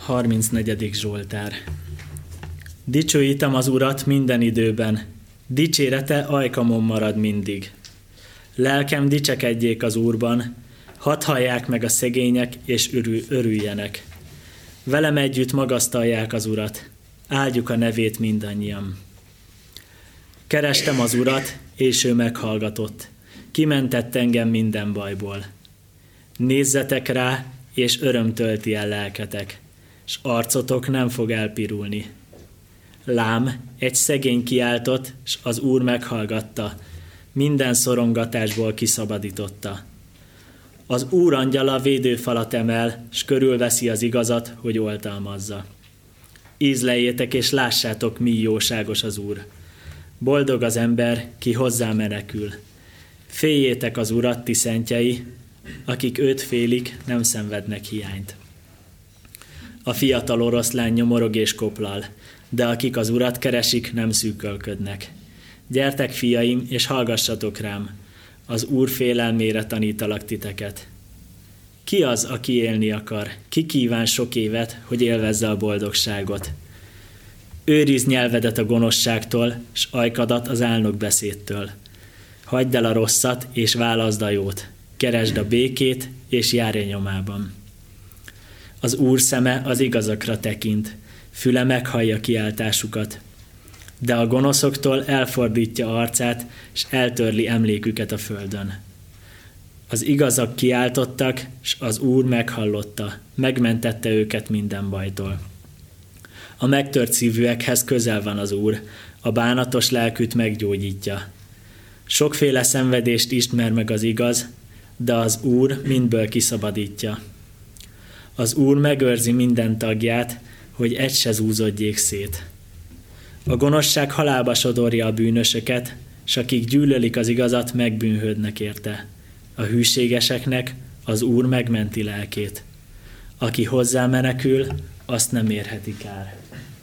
34. Zsoltár. Dicsőítem az Urat minden időben, dicsérete ajkamon marad mindig. Lelkem dicsekedjék az Úrban, hadd hallják meg a szegények, és örüljenek. Velem együtt magasztalják az Urat, áldjuk a nevét mindannyian. Kerestem az Urat, és ő meghallgatott, kimentett engem minden bajból. Nézzetek rá, és öröm tölti el lelketek, s arcotok nem fog elpirulni. Lám, egy szegény kiáltott, s az Úr meghallgatta, minden szorongatásból kiszabadította. Az Úr angyala védőfalat emel, s körülveszi az igazat, hogy oltalmazza. Ízleljétek és lássátok, mi jóságos az Úr. Boldog az ember, ki hozzá menekül. Féljétek az Urat, ti szentjei, akik őt félik, nem szenvednek hiányt. A fiatal oroszlán nyomorog és koplal, de akik az Urat keresik, nem szűkölködnek. Gyertek, fiaim, és hallgassatok rám, az Úr félelmére tanítalak titeket. Ki az, aki élni akar? Ki kíván sok évet, hogy élvezze a boldogságot? Őrizd nyelvedet a gonoszságtól, s ajkadat az álnokbeszédtől. Hagyd el a rosszat, és válaszd a jót. Keresd a békét, és járj nyomában. Az Úr szeme az igazakra tekint, füle meghallja kiáltásukat. De a gonoszoktól elfordítja arcát, és eltörli emléküket a földön. Az igazak kiáltottak, s az Úr meghallotta, megmentette őket minden bajtól. A megtört szívűekhez közel van az Úr, a bánatos lelkűt meggyógyítja. Sokféle szenvedést ismer meg az igaz, de az Úr mindből kiszabadítja. Az Úr megőrzi minden tagját, hogy egy se zúzódjék szét. A gonoszság halálba sodorja a bűnösöket, s akik gyűlölik az igazat, megbűnhődnek érte. A hűségeseknek az Úr megmenti lelkét. Aki hozzá menekül, azt nem érheti kár.